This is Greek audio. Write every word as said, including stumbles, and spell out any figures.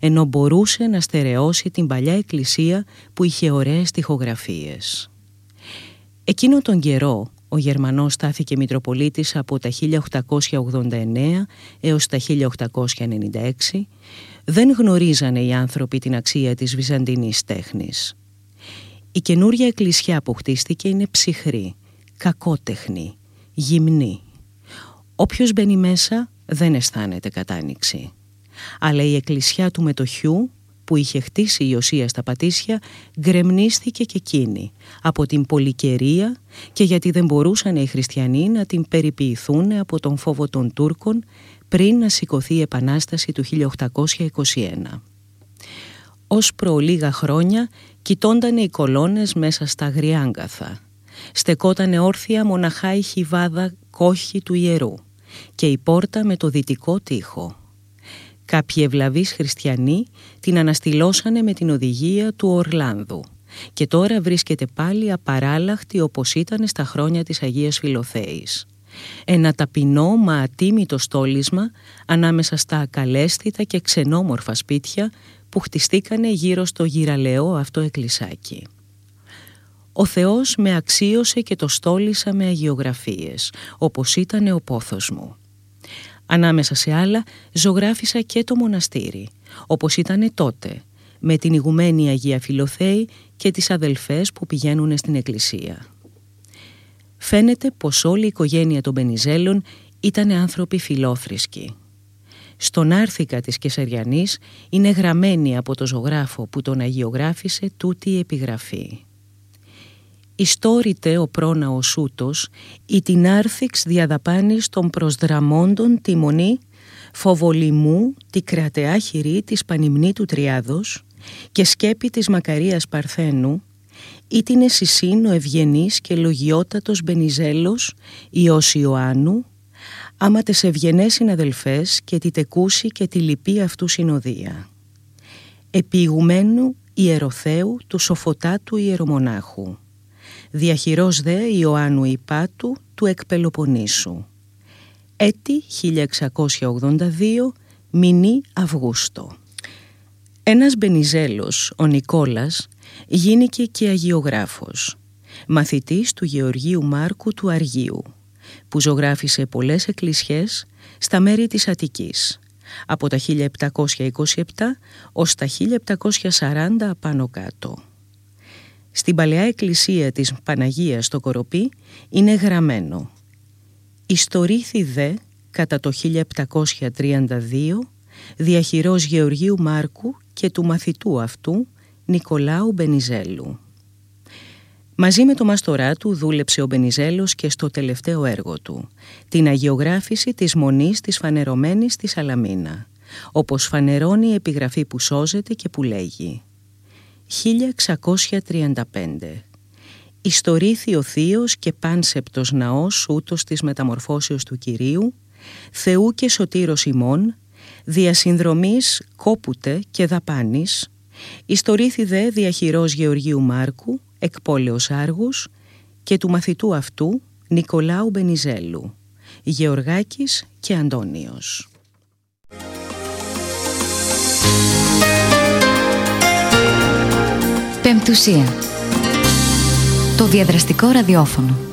ενώ μπορούσε να στερεώσει την παλιά εκκλησία που είχε ωραίες τοιχογραφίες. Εκείνο τον καιρό, ο Γερμανός στάθηκε Μητροπολίτης από τα χίλια οκτακόσια ογδόντα εννέα έως τα χίλια οκτακόσια ενενήντα έξι, δεν γνωρίζανε οι άνθρωποι την αξία της βυζαντινής τέχνης. Η καινούρια εκκλησιά που χτίστηκε είναι ψυχρή, κακότεχνη, γυμνή. Όποιος μπαίνει μέσα δεν αισθάνεται κατάνοιξη. Αλλά η εκκλησιά του μετοχιού που είχε χτίσει η Ιωσία στα Πατήσια γκρεμνίστηκε και εκείνη από την πολυκαιρία και γιατί δεν μπορούσαν οι χριστιανοί να την περιποιηθούν από τον φόβο των Τούρκων πριν να σηκωθεί η Επανάσταση του χίλια οκτακόσια είκοσι ένα. Ως προ λίγα χρόνια κοιτώντανε οι κολόνες μέσα στα αγριάγκαθα. Στεκότανε όρθια μοναχά η χιβάδα κόχη του ιερού και η πόρτα με το δυτικό τοίχο. Κάποιοι ευλαβείς χριστιανοί την αναστηλώσανε με την οδηγία του Ορλάνδου και τώρα βρίσκεται πάλι απαράλλαχτη όπως ήταν στα χρόνια της Αγίας Φιλοθέης. Ένα ταπεινό μα ατίμητο στόλισμα ανάμεσα στα ακαλέσθητα και ξενόμορφα σπίτια που χτιστήκανε γύρω στο γυραλαιό αυτό εκκλησάκι. Ο Θεός με αξίωσε και το στόλισα με αγιογραφίες, όπως ήταν ο πόθος μου. Ανάμεσα σε άλλα ζωγράφισα και το μοναστήρι, όπως ήτανε τότε, με την ηγουμένη Αγία Φιλοθέη και τις αδελφές που πηγαίνουν στην εκκλησία. Φαίνεται πως όλη η οικογένεια των Μπενιζέλων ήταν άνθρωποι φιλόθρησκοι. Στον άρθικα της Κεσαριανής είναι γραμμένη από το ζωγράφο που τον αγιογράφησε τούτη η επιγραφή. «Ιστόρητε ο πρόναος ούτος, ή την άρθιξ διαδαπάνης των προσδραμόντων τη μονή, φοβολιμού τη κρατεά χειρή της Πανυμνήτου Τριάδος και σκέπη της Μακαρίας Παρθένου, ή την εσυσύν ο ευγενής και λογιότατος Μπενιζέλος, Υιός Ιωάννου, άμα τες ευγενές συναδελφές και τη τεκούση και τη λυπή αυτού συνοδεία. Επιηγουμένου ιεροθέου του σοφοτάτου ιερομονάχου. Διαχειρός δε Ιωάννου Ιπάτου του εκ Πελοποννήσου. Έτη χίλια εξακόσια ογδόντα δύο, μηνύ Αυγούστο». Ένας Μπενιζέλος, ο Νικόλας, γίνηκε και αγιογράφος, μαθητής του Γεωργίου Μάρκου του Αργίου, που ζωγράφισε πολλές εκκλησιές στα μέρη της Αττικής, από τα χίλια επτακόσια είκοσι επτά ως τα χίλια επτακόσια σαράντα πάνω κάτω. Στην παλαιά εκκλησία της Παναγίας στο Κοροπή είναι γραμμένο «Ιστορήθη δε κατά το χίλια επτακόσια τριάντα δύο διαχειρός Γεωργίου Μάρκου και του μαθητού αυτού Νικολάου Μπενιζέλου». Μαζί με το μάστορά του δούλεψε ο Μπενιζέλος και στο τελευταίο έργο του, την αγιογράφηση της Μονής της Φανερωμένης στη Σαλαμίνα, όπως φανερώνει η επιγραφή που σώζεται και που λέγει χίλια εξακόσια τριάντα πέντε. Ιστορήθη ο θείος και πάνσεπτος ναός ούτως της μεταμορφώσεως του Κυρίου, Θεού και σωτήρος ημών, διασυνδρομής κόπουτε και δαπάνης, ιστορήθη δε διαχειρός Γεωργίου Μάρκου, εκ πόλεως Άργους, και του μαθητού αυτού Νικολάου Μπενιζέλου, Γεωργάκης και Αντώνιος. Πεμπτουσία. Το διαδραστικό ραδιόφωνο.